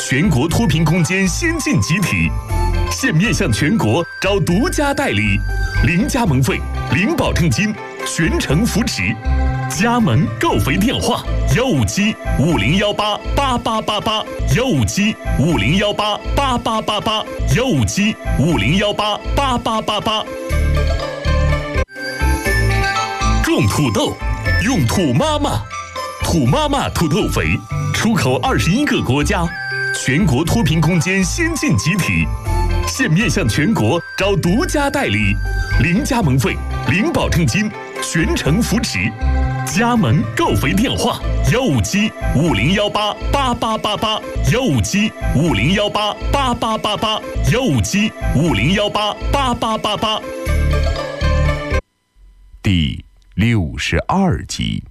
全国脱贫攻坚先进集体，现面向全国招独家代理，零加盟费、零保证金，全程扶持。加盟购肥电话：157-5018-8888，157-5018-8888，157-5018-8888。种土豆，用土妈妈，土妈妈土豆肥，出口21个国家，全国脱贫攻坚先进集体，现面向全国招独家代理，零加盟费、零保证金，全程扶持。加盟购肥电话：157-5018-8888，157-5018-8888，157-5018-8888。第62集。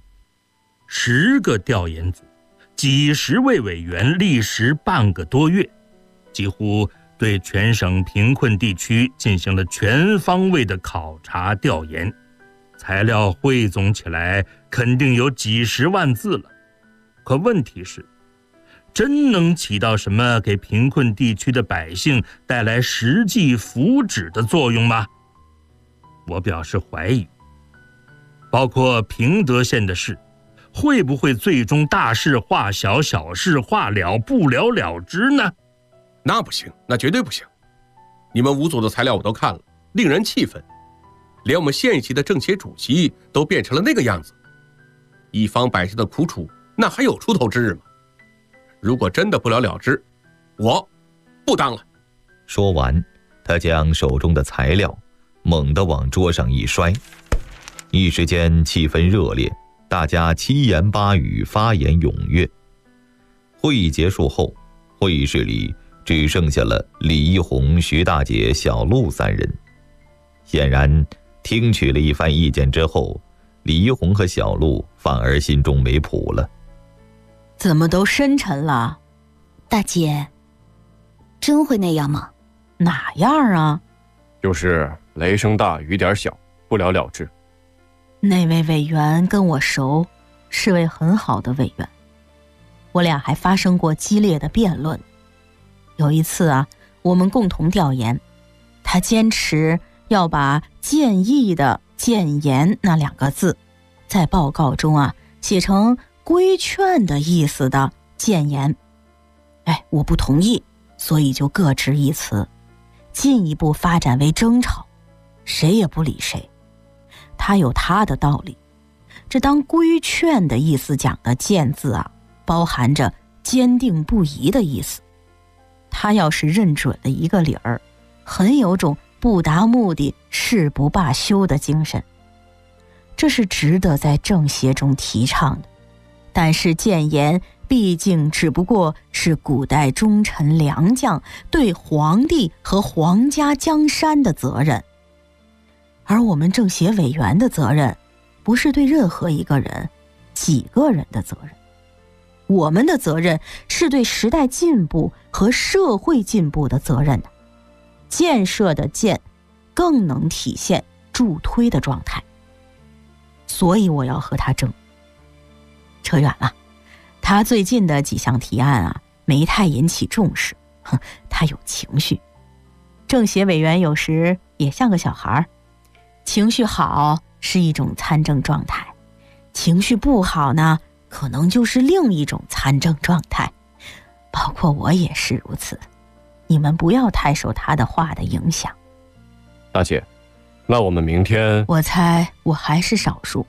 10个调研组，几十位委员，历时半个多月，几乎对全省贫困地区进行了全方位的考察调研，材料汇总起来肯定有几十万字了。可问题是，真能起到什么给贫困地区的百姓带来实际福祉的作用吗？我表示怀疑。包括平德县的事，会不会最终大事化小，小事化了，不了了之呢？ 那不行，那绝对不行。你们5组的材料我都看了，令人气愤，连我们县级的政协主席都变成了那个样子，一方百姓的苦楚，那还有出头之日吗？如果真的不了了之，我不当了。 说完，他将手中的材料猛地往桌上一摔，一时间气氛热烈，大家七言八语，发言踊跃。会议结束后，会议室里只剩下了李一红、徐大姐、小陆3人。显然听取了一番意见之后，李一红和小陆反而心中没谱了。 怎么都深沉了？ 大姐，真会那样吗？ 哪样啊？ 就是雷声大雨点小，不了了之。 那位委员跟我熟，是位很好的委员，我俩还发生过激烈的辩论。有一次啊，我们共同调研，他坚持要把建议的建言那2个字在报告中啊写成规劝的意思的建言。我不同意，所以就各执一词，进一步发展为争吵，谁也不理谁。他有他的道理，这当规劝的意思讲的建字啊，包含着坚定不移的意思。他要是认准了一个理儿，很有种不达目的誓不罢休的精神，这是值得在政协中提倡的。但是谏言毕竟只不过是古代忠臣良将对皇帝和皇家江山的责任，而我们政协委员的责任不是对任何一个人、几个人的责任，我们的责任是对时代进步和社会进步的责任。建设的建更能体现助推的状态，所以我要和他争。扯远了，他最近的几项提案啊，没太引起重视，他有情绪。政协委员有时也像个小孩，情绪好是一种参政状态，情绪不好呢，可能就是另一种参政状态，包括我也是如此。你们不要太受他的话的影响。 大姐，那我们明天…… 我猜我还是少数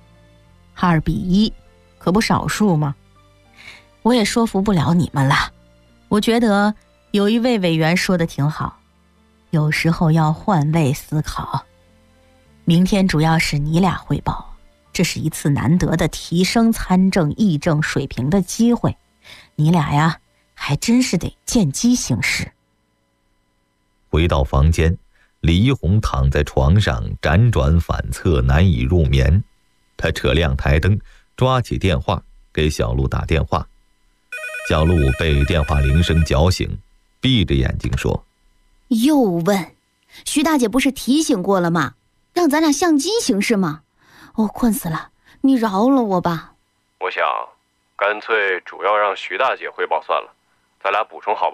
，2比1，可不少数吗？我也说服不了你们了。我觉得有一位委员说的挺好，有时候要换位思考。明天主要是你俩汇报，这是一次难得的提升参政议政水平的机会，你俩呀，还真是得见机行事。 回到房间，李一红躺在床上辗转反侧，难以入眠。他扯亮台灯，抓起电话给小陆打电话。小陆被电话铃声搅醒，闭着眼睛说： 又问，徐大姐不是提醒过了吗？让咱俩相机行事吗？困死了，你饶了我吧。 我想干脆主要让徐大姐汇报算了，咱俩补充好吧。